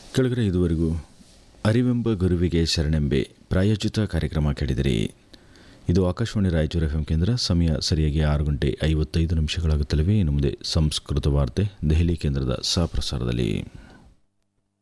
ಕೆಳಗಡೆ ಇದುವರೆಗೂ ಅರಿವೆಂಬ ಗುರುವಿಗೆ ಶರಣೆಂಬೆ ಪ್ರಾಯೋಜಿತ ಕಾರ್ಯಕ್ರಮ ಕೇಳಿದಿರಿ. ಇದು ಆಕಾಶವಾಣಿ ರಾಯಚೂರು ಎಫ್ ಕೇಂದ್ರ. ಸಮಯ ಸರಿಯಾಗಿ 6:55 ನಿಮಿಷಗಳಾಗುತ್ತಲಿವೆ. ಇನ್ನು ಮುಂದೆ ಸಂಸ್ಕೃತ ವಾರ್ತೆ ದೆಹಲಿ ಕೇಂದ್ರದ ಸಹಪ್ರಸಾರದಲ್ಲಿ.